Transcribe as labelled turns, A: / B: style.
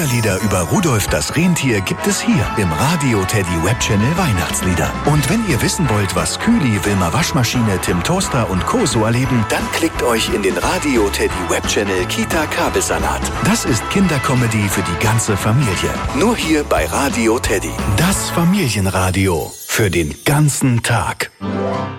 A: Lieder über Rudolf das Rentier gibt es hier im Radio Teddy Webchannel Weihnachtslieder. Und wenn ihr wissen wollt, was Kühli, Wilma Waschmaschine, Tim Toaster und Co. so erleben, dann klickt euch in den Radio Teddy Webchannel Kita Kabelsalat. Das ist Kindercomedy für die ganze Familie. Nur hier bei Radio Teddy. Das Familienradio für den ganzen Tag.